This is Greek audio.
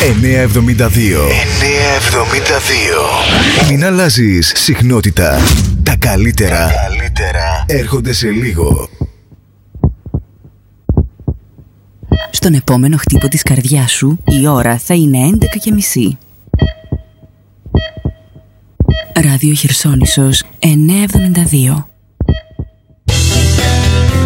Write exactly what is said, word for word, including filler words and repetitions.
εννιακόσια εβδομήντα δύο. εννιακόσια εβδομήντα δύο. Μην αλλάζεις συχνότητα. Τα καλύτερα, Τα καλύτερα έρχονται σε λίγο. Στον επόμενο χτύπο της καρδιάς σου η ώρα θα είναι έντεκα και μισή. Ράδιο Χερσόνησος εννιακόσια εβδομήντα δύο.